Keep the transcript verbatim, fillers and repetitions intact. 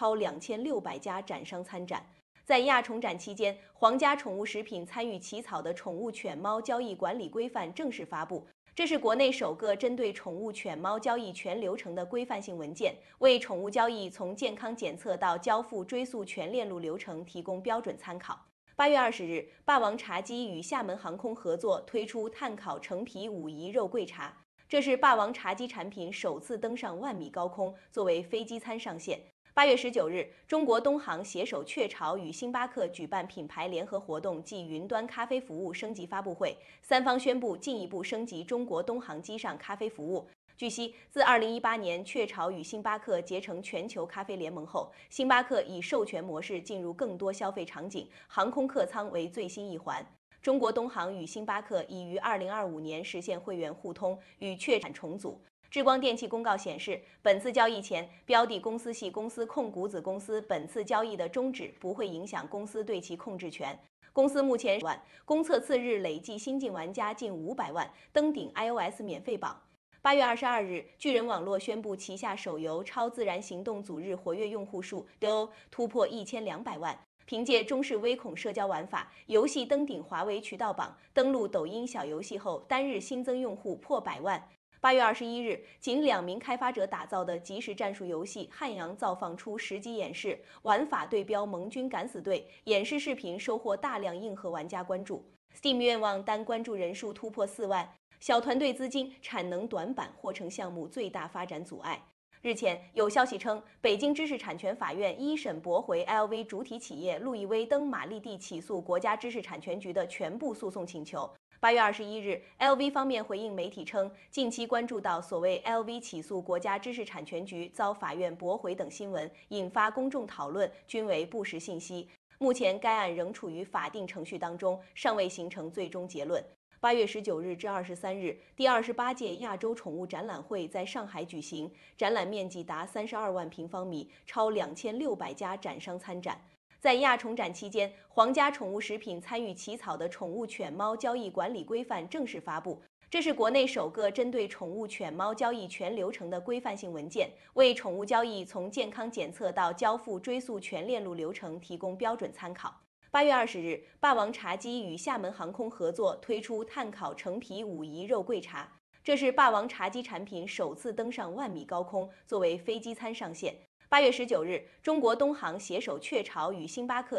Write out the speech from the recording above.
超两千六百家展商参展。在亚宠展期间，皇家宠物食品参与起草的宠物犬猫交易管理规范正式发布。这是国内首个针对宠物犬猫交易全流程的规范性文件，为宠物交易从健康检测到交付追溯全链路流程提供标准参考。八月二十日，霸王茶姬与厦门航空合作推出碳烤橙皮武夷肉桂茶，这是霸王茶姬产品首次登上万米高空，作为飞机餐上线。八月十九日，中国东航携手雀巢与星巴克举办品牌联合活动暨云端咖啡服务升级发布会，三方宣布进一步升级中国东航机上咖啡服务。据悉，自二零一八年雀巢与星巴克结成全球咖啡联盟后，星巴克以授权模式进入更多消费场景，航空客舱为最新一环。中国东航与星巴克已于二零二五年实现会员互通，与雀产重组。智光电气公告显示，本次交易前，标的公司系公司控股子公司本次交易的终止不会影响公司对其控制权。公司目前万公测次日累计新进玩家近五百万，登顶 iOS 免费榜。八月二十二日，巨人网络宣布旗下手游《超自然行动组》日活跃用户数 D O 突破一千两百万。凭借中式微恐社交玩法，游戏登顶华为渠道榜，登陆抖音小游戏后，单日新增用户破百万。八月二十一日，仅两名开发者打造的即时战术游戏《汉阳造》放出实机演示，玩法对标盟军敢死队，演示视频收获大量硬核玩家关注。Steam 愿望单关注人数突破四万，小团队资金、产能短板或成项目最大发展阻碍。日前有消息称，北京知识产权法院一审驳回 L V 主体企业路易威登玛丽蒂起诉国家知识产权局的全部诉讼请求。八月二十一日 ，L V 方面回应媒体称，近期关注到所谓 L V 起诉国家知识产权局遭法院驳回等新闻，引发公众讨论，均为不实信息。目前该案仍处于法定程序当中，尚未形成最终结论。八月十九日至二十三日，第二十八届亚洲宠物展览会在上海举行，展览面积达三十二万平方米，超两千六百家展商参展。在亚宠展期间，皇家宠物食品参与起草的宠物犬猫交易管理规范正式发布，这是国内首个针对宠物犬猫交易全流程的规范性文件，为宠物交易从健康检测到交付追溯全链路流程提供标准参考。八月二十日，霸王茶姬与厦门航空合作推出碳烤橙皮武夷肉桂茶，这是霸王茶姬产品首次登上万米高空，作为飞机餐上线。八月十九日，中国东航携手雀巢与星巴克